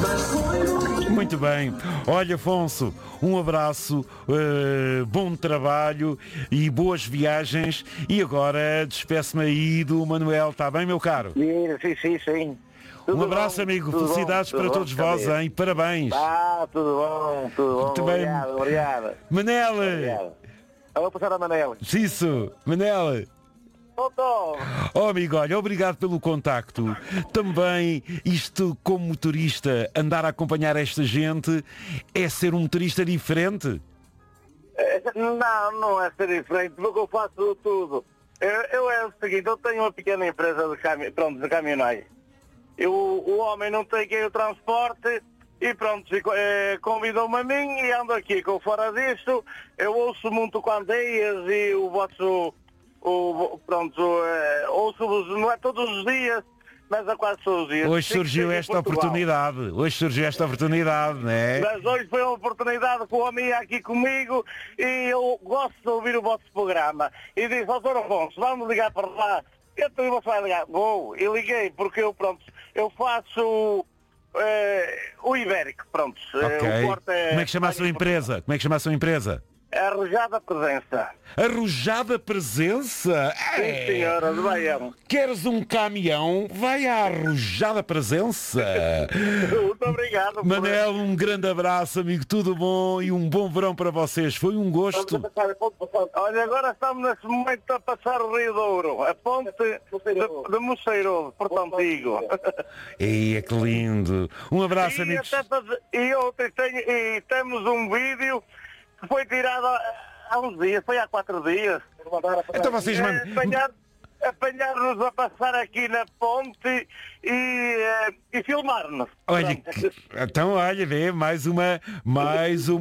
Muito bem. Olha, Afonso, um abraço, bom trabalho e boas viagens. E agora despeço-me aí do Manuel. Está bem, meu caro? Sim. Um abraço, amigo. Felicidades para todos vós, hein? Parabéns. Tudo bom. Muito bem. Obrigado. Manela. Obrigado. Eu vou passar a Manela. Isso, Manela. Oh, amigo, olha, obrigado pelo contacto. Também isto, como motorista, andar a acompanhar esta gente é ser um motorista diferente? Não é ser diferente, porque eu faço tudo. Eu é o seguinte, eu tenho uma pequena empresa de caminhonagem. O homem não tem quem o transporte e pronto, convidou-me a mim e ando aqui com fora disto. Eu ouço muito Candeias e o vosso... ouço-vos, não é todos os dias, mas a quase todos os dias. Hoje surgiu esta oportunidade, né? Mas hoje foi uma oportunidade que o homem ia aqui comigo e eu gosto de ouvir o vosso programa. E disse, doutor Afonso, vamos ligar para lá. Então você vai ligar. Vou. E liguei porque eu faço o Ibérico, pronto. Ok. O corte Como é que chama a sua empresa? Arrojada Presença. Arrojada Presença? Sim, senhora, de Baião. Queres um caminhão? Vai à Arrojada Presença. Muito obrigado. Manel, um grande abraço, amigo, tudo bom e um bom verão para vocês. Foi um gosto. Olha, agora estamos nesse momento a passar o Rio Douro, a ponte de Moceiroso, portanto digo. Ei, que lindo. Um abraço, amigos. E temos um vídeo que foi tirado há uns dias, foi há 4 dias. Então vocês Apanhar-nos a passar aqui na ponte e filmar-nos. Olha, então olha, vê, mais uma